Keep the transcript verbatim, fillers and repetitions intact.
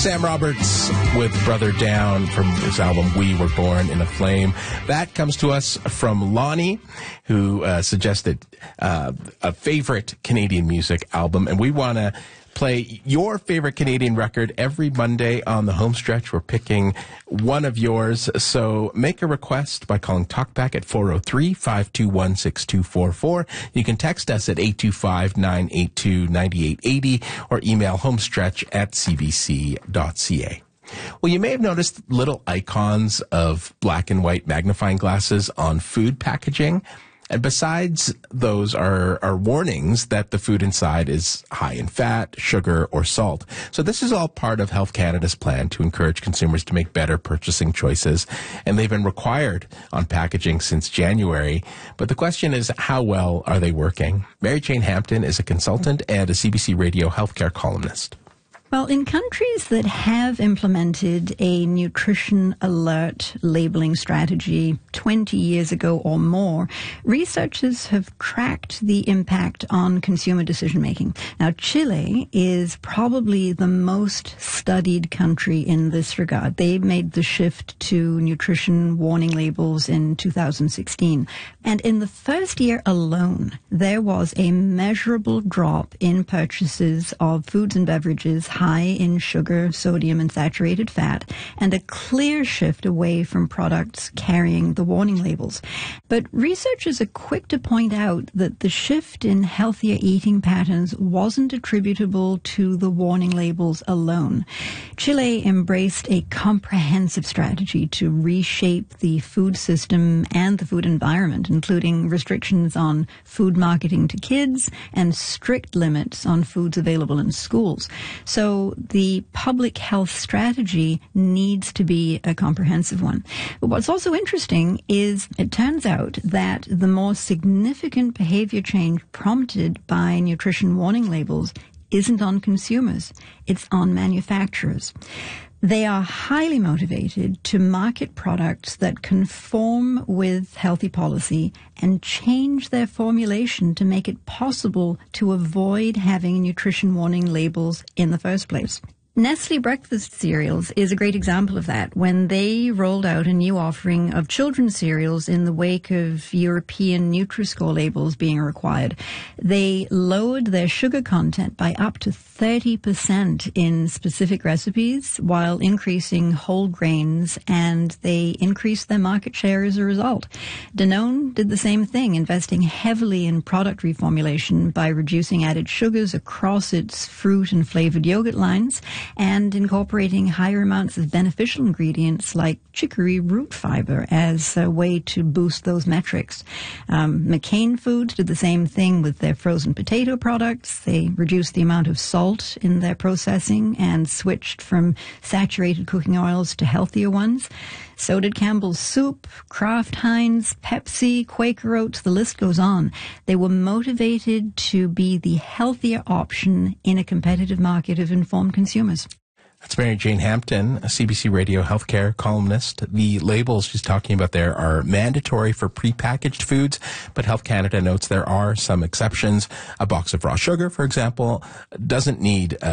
Sam Roberts with Brother Down from his album We Were Born in a Flame. That comes to us from Lonnie, who uh, suggested uh, a favorite Canadian music album, and we want to play your favorite Canadian record every Monday on the home stretch. We're picking one of yours. So make a request by calling Talkback at four oh three, five two one, six two four four. You can text us at eight two five, nine eight two, nine eight eight zero or email homestretch at c b c dot c a. Well, you may have noticed little icons of black and white magnifying glasses on food packaging. And besides those are, are warnings that the food inside is high in fat, sugar, or salt. So this is all part of Health Canada's plan to encourage consumers to make better purchasing choices. And they've been required on packaging since January. But the question is, how well are they working? Mary Jane Hampton is a consultant and a C B C Radio healthcare columnist. Well, in countries that have implemented a nutrition alert labeling strategy twenty years ago or more, researchers have tracked the impact on consumer decision-making. Now, Chile is probably the most studied country in this regard. They made the shift to nutrition warning labels in two thousand sixteen. And in the first year alone, there was a measurable drop in purchases of foods and beverages high in sugar, sodium, and saturated fat, and a clear shift away from products carrying the warning labels. But researchers are quick to point out that the shift in healthier eating patterns wasn't attributable to the warning labels alone. Chile embraced a comprehensive strategy to reshape the food system and the food environment, including restrictions on food marketing to kids and strict limits on foods available in schools. So the public health strategy needs to be a comprehensive one. But what's also interesting is it turns out that the more significant behavior change prompted by nutrition warning labels isn't on consumers, it's on manufacturers. They are highly motivated to market products that conform with healthy policy and change their formulation to make it possible to avoid having nutrition warning labels in the first place. Nestle breakfast cereals is a great example of that. When they rolled out a new offering of children's cereals in the wake of European Nutri-Score labels being required, they lowered their sugar content by up to thirty percent in specific recipes while increasing whole grains, and they increased their market share as a result. Danone did the same thing, investing heavily in product reformulation by reducing added sugars across its fruit and flavored yogurt lines, and incorporating higher amounts of beneficial ingredients like chicory root fiber as a way to boost those metrics. Um, McCain Foods did the same thing with their frozen potato products. They reduced the amount of salt in their processing and switched from saturated cooking oils to healthier ones. So did Campbell's Soup, Kraft Heinz, Pepsi, Quaker Oats, the list goes on. They were motivated to be the healthier option in a competitive market of informed consumers. That's Mary Jane Hampton, a C B C Radio healthcare columnist. The labels she's talking about there are mandatory for prepackaged foods, but Health Canada notes there are some exceptions. A box of raw sugar, for example, doesn't need uh,